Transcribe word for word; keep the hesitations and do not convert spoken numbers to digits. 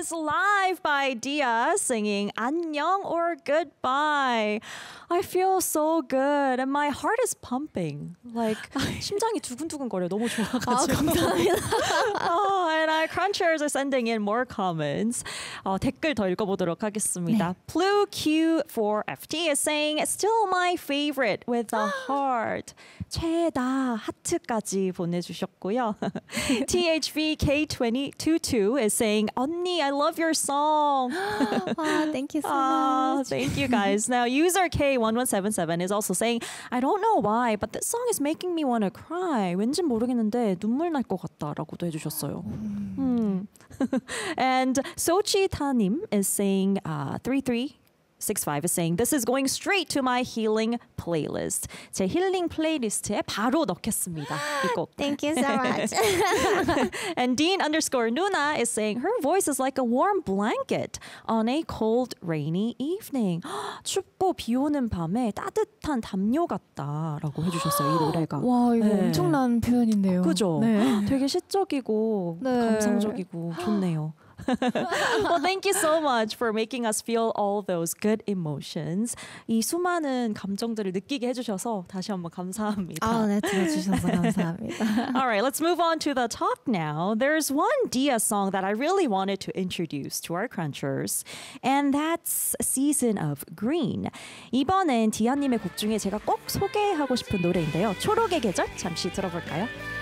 is live by Dia singing 안녕 or goodbye. I feel so good and my heart is pumping. Like 심장이 두근두근거려. 너무 좋아가지고. 아, 감사합니다. oh, and our crunchers are sending in more comments. 어, 댓글 더 읽어보도록 하겠습니다. 네. Blue Q four F T is saying still my favorite with a heart. 최다 하트까지 보내주셨고요. T H V K two two is saying 언니, I love your song. ah, thank you so ah, much. Thank you guys. Now user K one one seven seven is also saying I don't know why, but this song is making me want to cry. 왠지 모르겠는데 눈물 날 것 같다라고도 해주셨어요. 음. And Sochitanim is saying uh, three three six five is saying this is going straight to my healing playlist. 제 힐링 플레이리스트에 바로 넣겠습니다. 이 곡. Thank you so much. And Dean underscore Nuna is saying her voice is like a warm blanket on a cold rainy evening. 춥고 비 오는 밤에 따뜻한 담요 같다라고 해주셨어요. 이 노래가. 와, 이거 네. 엄청난 표현인데요. 그죠? 네. 되게 시적이고 네. 감상적이고 좋네요. Well, thank you so much for making us feel all those good emotions. 이 수많은 감정들을 느끼게 해주셔서 다시 한번 감사합니다. 아, 네, 들어주셔서 감사합니다. All right, let's move on to the talk now. There's one Dia song that I really wanted to introduce to our crunchers, and that's Season of Green. 이번엔 디아님의 곡 중에 제가 꼭 소개하고 싶은 노래인데요. 초록의 계절 잠시 들어볼까요?